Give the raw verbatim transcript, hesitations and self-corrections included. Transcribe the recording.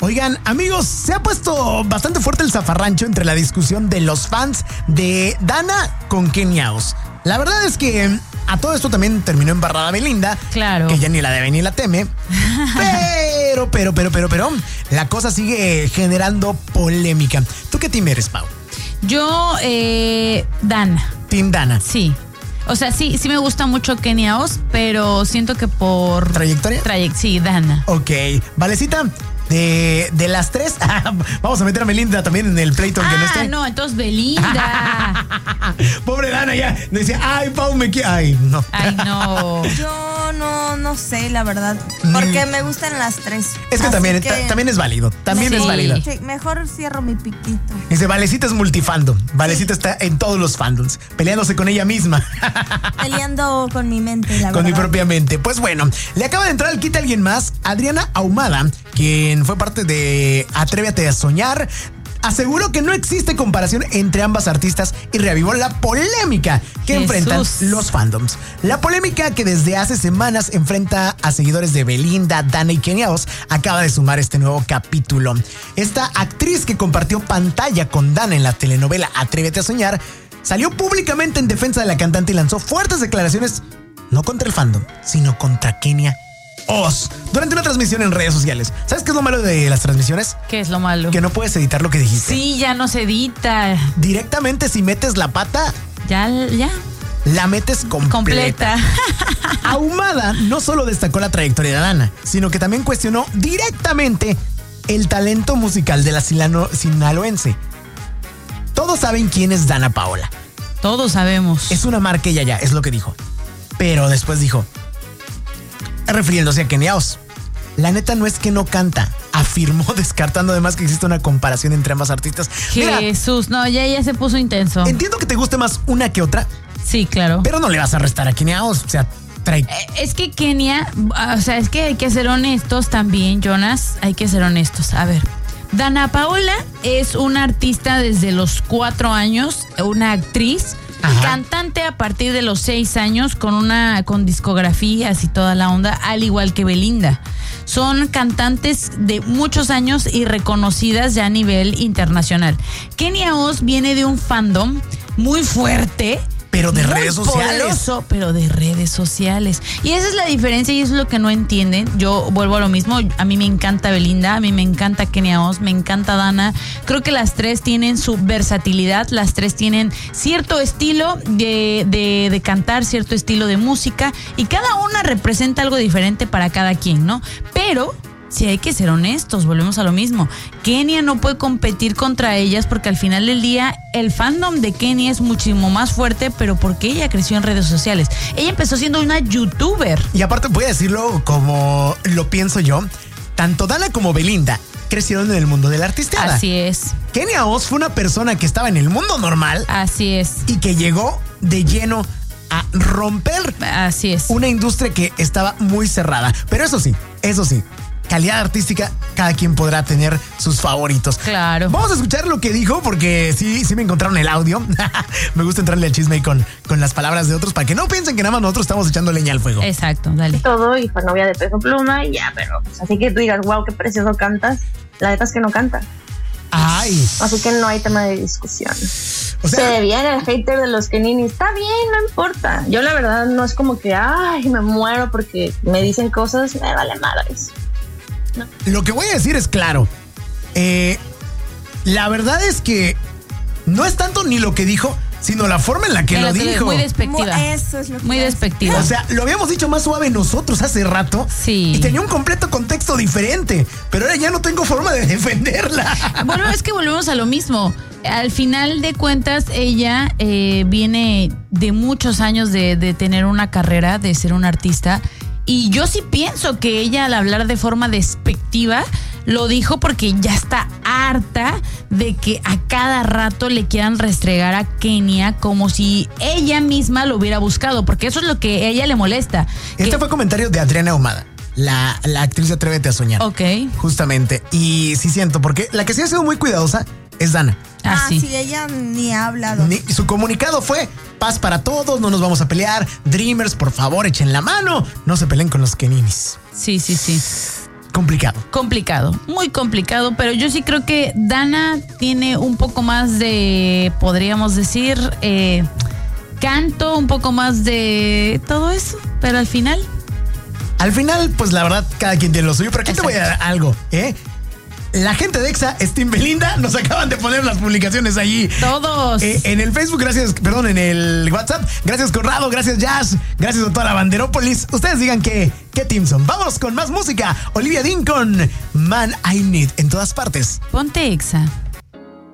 Oigan, amigos, se ha puesto bastante fuerte el zafarrancho entre la discusión de los fans de Dana con Kenia Os. La verdad es que a todo esto también terminó embarrada Belinda. Claro. Que ya ni la debe ni la teme. Pero, pero, pero, pero, pero, la cosa sigue generando polémica. ¿Tú qué team eres, Pau? Yo, eh, Dana. Team Dana. Sí. O sea, sí, sí me gusta mucho Kenia Os, pero siento que por... ¿Trayectoria? Trayect, sí, Dana. Ok. Valecita, de, de las tres, vamos a meter a Belinda también en el pleito. Ah, que no esté. no, entonces Belinda. Pobre Dana ya decía, ay, Pau, me quiere. Ay, no. Ay, no. Yo no, no sé, la verdad. Porque me gustan las tres. Es que Así también, que ta- también es válido. También Sí. es válido. sí, mejor cierro mi piquito. Dice, Valecita es multifandom. Valecita está en todos los fandoms, peleándose con ella misma. Peleando con mi mente, la Con mi verdad. propia mente. Pues bueno, le acaba de entrar al quite a alguien más, Adriana Ahumada, quien fue parte de Atrévete a Soñar. Aseguró que no existe comparación entre ambas artistas y reavivó la polémica que Jesús. enfrentan los fandoms. La polémica que desde hace semanas enfrenta a seguidores de Belinda, Dana y Kenia Os acaba de sumar este nuevo capítulo. Esta actriz que compartió pantalla con Dana en la telenovela Atrévete a Soñar salió públicamente en defensa de la cantante y lanzó fuertes declaraciones no contra el fandom, sino contra Kenia Os durante una transmisión en redes sociales. ¿Sabes qué es lo malo de las transmisiones? ¿Qué es lo malo? Que no puedes editar lo que dijiste. Sí, ya no se edita. Directamente, si metes la pata, Ya, ya. la metes completa. Completa. Ahumada no solo destacó la trayectoria de Dana, sino que también cuestionó directamente el talento musical de la silano- sinaloense. Todos saben quién es Dana Paola. Todos sabemos. Es una marca ella ya, es lo que dijo. Pero después dijo, refiriéndose a Kenia Os, la neta no es que no canta, afirmó, descartando además que existe una comparación entre ambas artistas. Mira, Jesús, no, ya, ya se puso intenso. entiendo que te guste más una que otra, Sí, claro. pero no le vas a restar a Kenia Os. O sea, trae... Eh, Es que Kenia, o sea, es que hay que ser honestos también, Jonas, hay que ser honestos. A ver, Dana Paola es una artista desde los cuatro años, una actriz, Ajá. cantante a partir de los seis años con una con discografías y toda la onda, al igual que Belinda. Son cantantes de muchos años y reconocidas ya a nivel internacional. Kenia Os viene de un fandom muy fuerte, Pero de muy redes sociales. poderoso, pero de redes sociales. Y esa es la diferencia y eso es lo que no entienden. Yo vuelvo a lo mismo. A mí me encanta Belinda, a mí me encanta Kenia Os, me encanta Dana. Creo que las tres tienen su versatilidad, las tres tienen cierto estilo de, de, de cantar, cierto estilo de música y cada una representa algo diferente para cada quien, ¿no? Pero... sí, hay que ser honestos, volvemos a lo mismo. Kenia no puede competir contra ellas porque al final del día el fandom de Kenia es muchísimo más fuerte, pero porque ella creció en redes sociales. Ella empezó siendo una youtuber. Y aparte voy a decirlo como lo pienso yo, tanto Dana como Belinda crecieron en el mundo de la artisteada. Así es, Kenia Os fue una persona que estaba en el mundo normal así es, y que llegó de lleno a romper así es. una industria que estaba muy cerrada. Pero eso sí, eso sí, calidad artística, cada quien podrá tener sus favoritos. Claro. Vamos a escuchar lo que dijo porque sí, sí me encontraron el audio. Me gusta entrarle al chisme y con, con las palabras de otros para que no piensen que nada más nosotros estamos echando leña al fuego. Exacto, dale. todo y fue novia de Peso Pluma y ya, pero pues, así que tú digas, wow, qué precioso cantas, la neta es que no canta, Ay, así que no hay tema de discusión. o Se sea, viene el hater de los Kenini, está bien, no importa, yo la verdad no es como que, ay, me muero porque me dicen cosas, me vale madres. lo que voy a decir es claro. Eh, la verdad es que no es tanto ni lo que dijo, sino la forma en la que En lo la tele- dijo. Muy despectiva. Mu- Eso es lo que Muy iba a decir. despectiva. O sea, lo habíamos dicho más suave nosotros hace rato. Sí. Y tenía un completo contexto diferente. Pero ahora ya no tengo forma de defenderla. Bueno, es que volvemos a lo mismo. Al final de cuentas, ella eh, viene de muchos años de, de tener una carrera, de ser una artista. Y yo sí pienso que ella, al hablar de forma despectiva, lo dijo porque ya está harta de que a cada rato le quieran restregar a Kenia como si ella misma lo hubiera buscado, porque eso es lo que a ella le molesta. Este Que- fue comentario de Adriana Ahumada, la, la actriz de Atrévete a Soñar. Ok. Justamente. Y sí siento, porque la que sí ha sido muy cuidadosa es Dana. Ah, Así. sí, ella ni ha hablado. Ni- su comunicado fue paz para todos, no nos vamos a pelear. Dreamers, por favor, echen la mano. No se peleen con los Keninis. Sí, sí, sí. complicado. Complicado, muy complicado, pero yo sí creo que Dana tiene un poco más de, podríamos decir, eh, canto, un poco más de todo eso, pero al final... Al final, pues la verdad, cada quien tiene lo suyo, pero aquí Exacto. te voy a dar algo, ¿eh? La gente de Exa, Steam Belinda, nos acaban de poner las publicaciones allí. Todos. Eh, en el Facebook, gracias, perdón, en el WhatsApp. Gracias, Conrado, gracias, Jazz. Gracias a toda la Banderópolis. Ustedes digan que, qué team son. Vámonos con más música. Olivia Dean con Man I Need en todas partes. Ponte Exa.